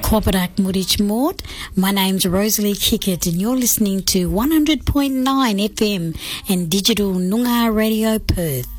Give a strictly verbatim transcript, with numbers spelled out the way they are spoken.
Koparak Murich Mort. My name's Rosalie Kickett and you're listening to one hundred point nine F M and Digital Noongar Radio Perth.